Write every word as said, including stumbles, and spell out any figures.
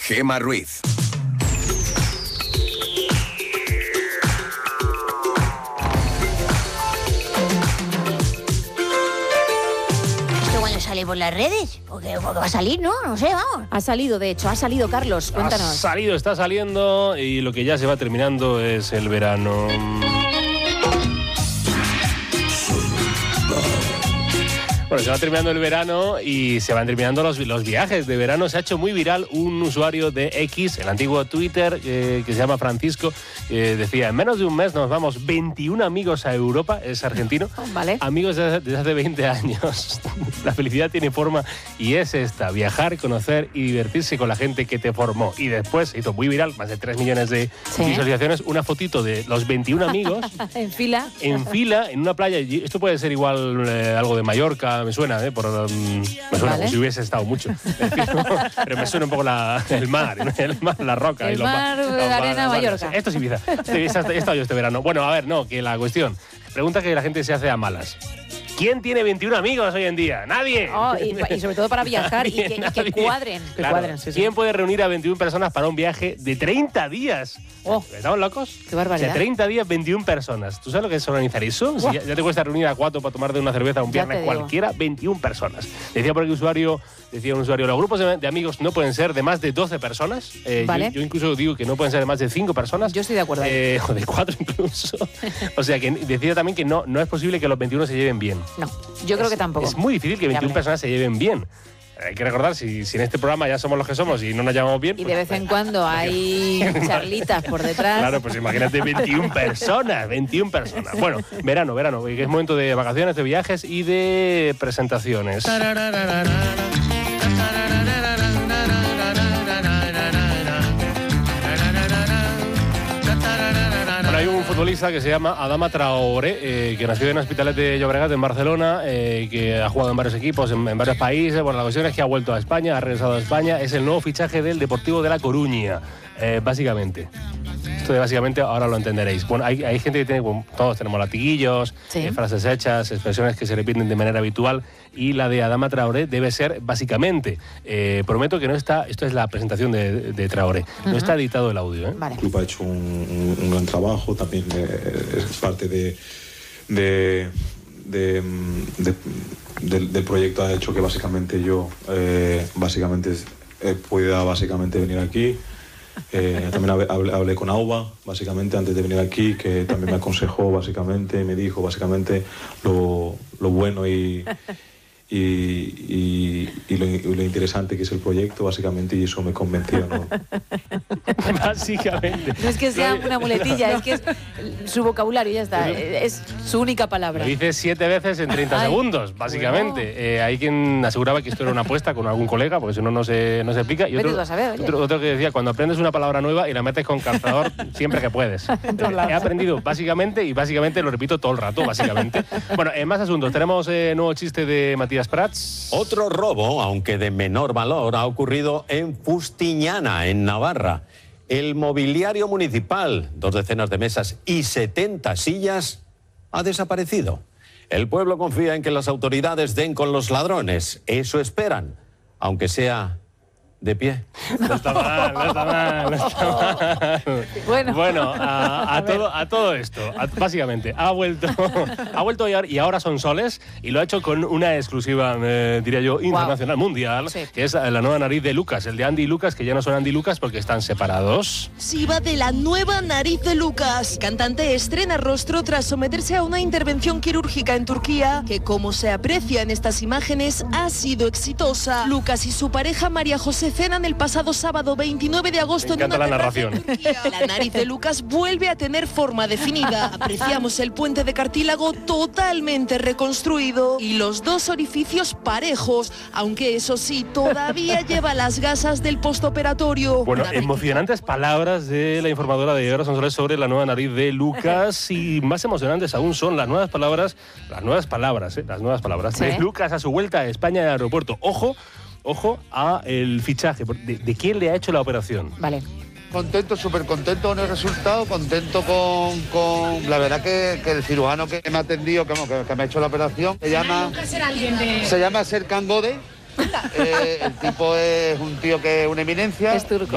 Gemma Ruiz. ¿Sale por las redes? Porque, porque va a salir, ¿no? No sé, vamos. Ha salido, de hecho, ha salido, Carlos. Cuéntanos. Ha salido, está saliendo y lo que ya se va terminando es el verano. Bueno, se va terminando el verano y se van terminando los, los viajes de verano. Se ha hecho muy viral un usuario de X, el antiguo Twitter, eh, que se llama Francisco, eh, decía, en menos de un mes nos vamos veintiún amigos a Europa, es argentino, vale. Amigos desde, desde hace veinte años. La felicidad tiene forma y es esta, viajar, conocer y divertirse con la gente que te formó. Y después se hizo muy viral, más de tres millones de sí. visualizaciones, una fotito de los veintiún amigos. En fila. En fila, en una playa. Esto puede ser igual eh, algo de Mallorca, me suena, ¿eh? Por, um, me suena vale. como si hubiese estado mucho. Pero me suena un poco la, el mar, el mar, la roca. El y los mar, los la arena, los Mallorca. Esto es Ibiza. He estado yo este verano. Bueno, a ver, no, que la cuestión. Pregunta que la gente se hace a malas. ¿Quién tiene veintiún amigos hoy en día? ¡Nadie! Oh, y, y sobre todo para viajar y, que, y que cuadren. Que claro. cuadren sí, sí. ¿Quién puede reunir a veintiún personas para un viaje de treinta días? Oh. ¿Estamos locos? ¡Qué barbaridad! O sea, treinta días, veintiún personas. ¿Tú sabes lo que es organizar eso? Oh. Si ya, ya te cuesta reunir a cuatro para tomarte una cerveza un viernes cualquiera, veintiún personas. Decía por aquí usuario, decía un usuario, los grupos de, de amigos no pueden ser de más de doce personas. Eh, vale. yo, yo incluso digo que no pueden ser de más de cinco personas. Yo estoy de acuerdo. Eh, o de cuatro incluso. O sea, que decía también que no, no es posible que los veintiuno se lleven bien. No, yo creo es, que tampoco. Es muy difícil que veintiún personas se lleven bien. Hay que recordar, si, si en este programa ya somos los que somos y no nos llamamos bien... Y pues, de vez en cuando hay charlitas por detrás. Claro, pues imagínate veintiún personas, veintiún personas. Bueno, verano, verano, que es momento de vacaciones, de viajes y de presentaciones. Bueno, hay un futbolista que se llama Adama Traoré, eh, que nació en Hospitalet de Llobregat, en Barcelona, eh, que ha jugado en varios equipos, en, en varios países. Bueno, la cuestión es que ha vuelto a España, ha regresado a España. Es el nuevo fichaje del Deportivo de La Coruña, eh, básicamente. Esto de básicamente ahora lo entenderéis. Bueno, hay, hay gente que tiene, bueno, todos tenemos latiguillos, sí. eh, frases hechas, expresiones que se repiten de manera habitual, y la de Adama Traoré debe ser básicamente. Eh, prometo que no está, esto es la presentación de, de Traoré, uh-huh. no está editado el audio. ¿eh? Vale. El club ha hecho un, un, un gran trabajo, también eh, es parte de, de, de, de, de, del proyecto ha hecho que básicamente yo eh, básicamente eh, pueda básicamente venir aquí. Eh, también hablé, hablé con Auba, básicamente, antes de venir aquí, que también me aconsejó, básicamente, me dijo, básicamente, lo, lo bueno y, y, y, y, lo, y lo interesante que es el proyecto, básicamente, y eso me convenció, ¿no? Básicamente. No es que sea una muletilla, es que es su vocabulario, ya está, es su única palabra. Lo dice siete veces en treinta Ay, segundos, básicamente. Bueno. Eh, hay quien aseguraba que esto era una apuesta con algún colega, porque si no, no se, no se explica. Y otro, a saber, otro, otro que decía, cuando aprendes una palabra nueva y la metes con calzador siempre que puedes. He aprendido básicamente, y básicamente lo repito todo el rato, básicamente. Bueno, en más asuntos, tenemos eh, nuevo chiste de Matías Prats. Otro robo, aunque de menor valor, ha ocurrido en Fustiñana, en Navarra. El mobiliario municipal, dos decenas de mesas y setenta sillas, ha desaparecido. El pueblo confía en que las autoridades den con los ladrones. Eso esperan, aunque sea de pie. No está mal, no está mal, no está mal. Bueno, bueno a, a, a, todo, a todo esto, a, básicamente, ha vuelto, ha vuelto y ahora son soles, y lo ha hecho con una exclusiva, eh, diría yo, internacional, wow. mundial, sí. que es la nueva nariz de Lucas, el de Andy y Lucas, que ya no son Andy y Lucas porque están separados. Sí, va de la nueva nariz de Lucas. El cantante estrena rostro tras someterse a una intervención quirúrgica en Turquía, que, como se aprecia en estas imágenes, ha sido exitosa. Lucas y su pareja María José cenan el pasado sábado veintinueve de agosto en una la narración. La nariz de Lucas vuelve a tener forma definida. Apreciamos el puente de cartílago totalmente reconstruido y los dos orificios parejos, aunque eso sí, todavía lleva las gasas del postoperatorio. Bueno, emocionantes palabras de la informadora de Ahora son soles sobre la nueva nariz de Lucas, y más emocionantes aún son las nuevas palabras, las nuevas palabras, ¿eh? las nuevas palabras ¿Sí? de Lucas a su vuelta a España en el aeropuerto. Ojo, Ojo a el fichaje. ¿De, de quién le ha hecho la operación? Vale. Contento, súper contento con el resultado, contento con, con la verdad que, que el cirujano que me ha atendido, que, que, que me ha hecho la operación, se llama, se llama Serkan Gode. Eh, el tipo es un tío que es una eminencia. Es turco.